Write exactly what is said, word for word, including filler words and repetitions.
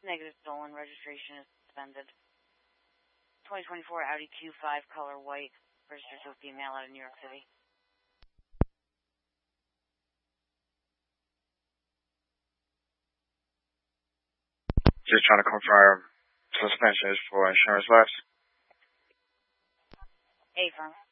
Negative stolen. Registration is suspended. twenty twenty-four Audi Q five, color white, registered to a female out of New York City. Just trying to confirm suspension is for insurance lapse. A firm.